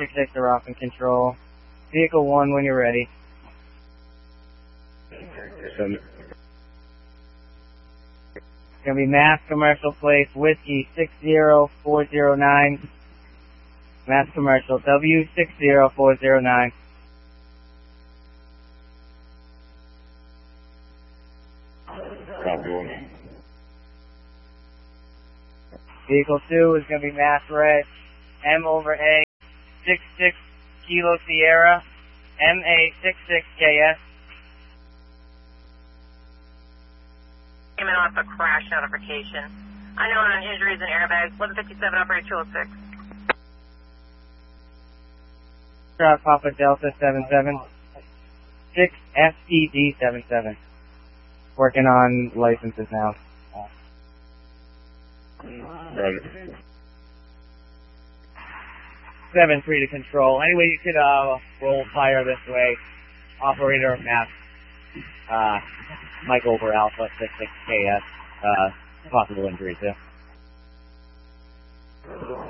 66 are off in control. Vehicle 1 when you're ready. It's Gonna be Mass Commercial Place, Whiskey 60409. Mass Commercial, W60409. Vehicle 2 is gonna be Mass Red, M over A, 66 Kilo Sierra, MA66KS. Came in off a crash notification. Unknown injuries and airbags. 1157 operator 206. Papa Delta 77. 6 FPD 77. Working on licenses now. Roger. 7-3 to control. Anyway, you could roll fire this way. Operator Mass Mike over Alpha 66KS. Possible injuries, yeah.